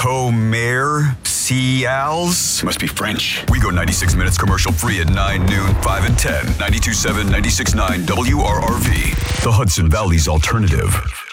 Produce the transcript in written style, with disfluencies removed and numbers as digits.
Comer Cials? Must be French. We go 96 minutes commercial free at 9, noon, 5, and 10. 92.7, 96.9 WRRV. The Hudson Valley's alternative.